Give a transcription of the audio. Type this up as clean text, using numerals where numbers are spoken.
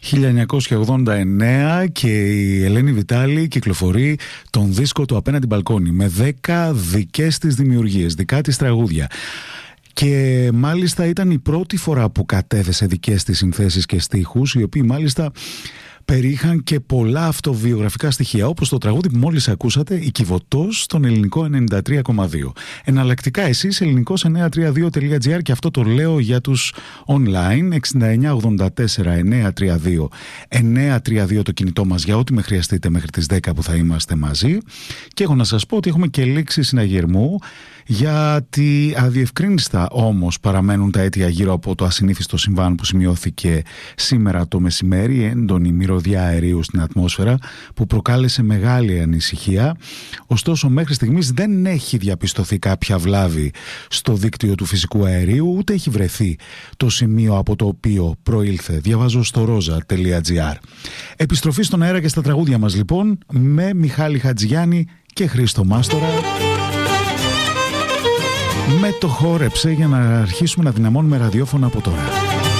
1989 και η Ελένη Βιτάλη κυκλοφορεί τον δίσκο του Απέναντι Μπαλκόνι με 10 δικές της δημιουργίες, δικά της τραγούδια. Και μάλιστα ήταν η πρώτη φορά που κατέθεσε δικές της συνθέσεις και στίχους, οι οποίοι μάλιστα περιείχαν και πολλά αυτοβιογραφικά στοιχεία, όπως το τραγούδι που μόλις ακούσατε, «Η Κιβωτός» στον ελληνικό 93,2. Εναλλακτικά εσείς, ελληνικός932.gr, και αυτό το λέω για τους online, 6984-932 το κινητό μας για ό,τι με χρειαστείτε μέχρι τις 10 που θα είμαστε μαζί. Και έχω να σας πω ότι έχουμε και λήξη συναγερμού, γιατί αδιευκρίνιστα όμως παραμένουν τα αίτια γύρω από το ασυνήθιστο συμβάν που σημειώθηκε σήμερα το μεσημέρι, έντονη μυρωδιά αερίου στην ατμόσφαιρα που προκάλεσε μεγάλη ανησυχία. Ωστόσο μέχρι στιγμής δεν έχει διαπιστωθεί κάποια βλάβη στο δίκτυο του φυσικού αερίου, ούτε έχει βρεθεί το σημείο από το οποίο προήλθε. Διαβάζω στο roza.gr. Επιστροφή στον αέρα και στα τραγούδια μας λοιπόν, με Μιχάλη Χατζηγιάννη και Χρήστο Μάστορα. Με το χόρεψε για να αρχίσουμε να δυναμώνουμε ραδιόφωνα από τώρα.